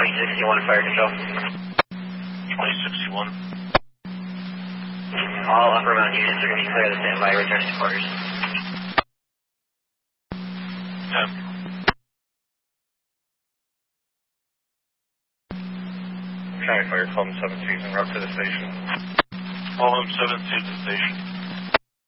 2061 fire control. 2061. All upper mountain units are going to be clear to stand by. Return to quarters. 10. County Fire, call 7 en route to the station. Call 7 to the station.